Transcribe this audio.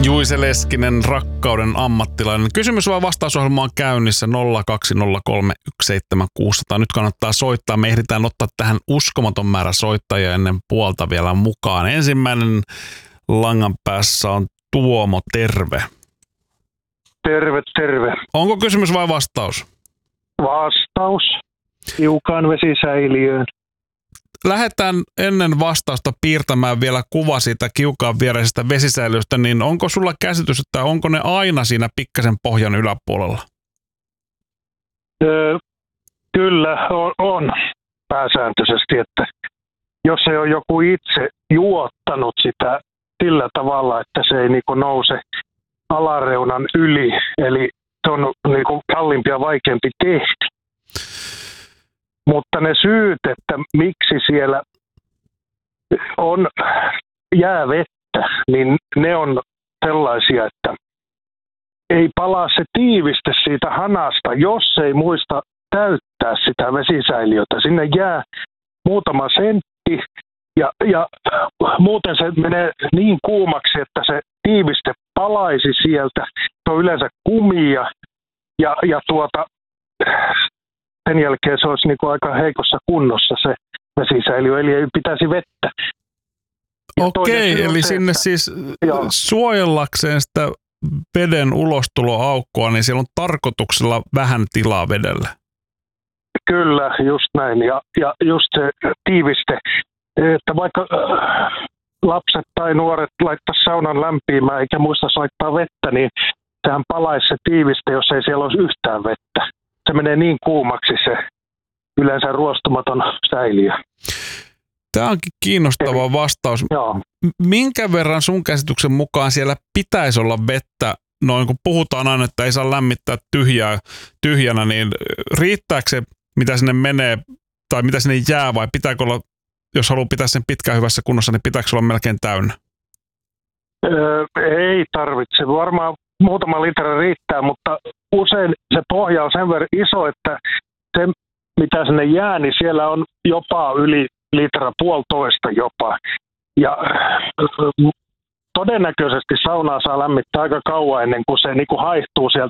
Juise Leskinen, rakkauden ammattilainen. Kysymys vai vastausohjelma on käynnissä 020317600. Nyt kannattaa soittaa. Me ehditään ottaa tähän uskomaton määrä soittajia ennen puolta vielä mukaan. Ensimmäinen langan päässä on Tuomo, terve. Terve, terve. Onko kysymys vai vastaus? Vastaus. Tiukaan vesisäiliöön. Lähdetään ennen vastausta piirtämään vielä kuva siitä kiukaan viereisestä vesisäiliöstä, niin onko sulla käsitys, että onko ne aina siinä pikkasen pohjan yläpuolella? Kyllä on pääsääntöisesti, että jos ei ole joku itse juottanut sitä sillä tavalla, että se ei niinku nouse alareunan yli, eli se on niinku kalliimpi ja vaikeampi tehdä. Mutta ne syyt, että miksi siellä on jäävettä, niin ne on sellaisia, että ei palaa se tiiviste siitä hanasta, jos ei muista täyttää sitä vesisäiliötä. Sinne jää muutama sentti ja muuten se menee niin kuumaksi, että se tiiviste palaisi sieltä. Se on yleensä kumia ja sen jälkeen se olisi niinku aika heikossa kunnossa se vesisäiliö, eli ei pitäisi vettä. Okei, eli sinne siis suojellakseen sitä veden ulostuloaukkoa, niin siellä on tarkoituksella vähän tilaa vedellä. Kyllä, just näin. Ja just se tiiviste, että vaikka lapset tai nuoret laittaisi saunan lämpiämään eikä muistaisi laittaa vettä, niin sehän palaisi se tiiviste, jos ei siellä olisi yhtään vettä. Se menee niin kuumaksi se yleensä ruostumaton säiliö. Tämä onkin kiinnostava vastaus. Joo. Minkä verran sun käsityksen mukaan siellä pitäisi olla vettä? Noin kun puhutaan aina, että ei saa lämmittää tyhjänä, niin riittääkö se, mitä sinne menee tai mitä sinne jää, vai pitääkö olla, jos haluaa pitää sen pitkään hyvässä kunnossa, niin pitääkö olla melkein täynnä? Ei tarvitse. Varmaan muutama litra riittää, mutta usein se pohja on sen verran iso, että se, mitä sinne jää, niin siellä on jopa yli litra, 1,5 jopa. Ja todennäköisesti saunaa saa lämmittää aika kauan ennen kuin se niin kuin haihtuu sieltä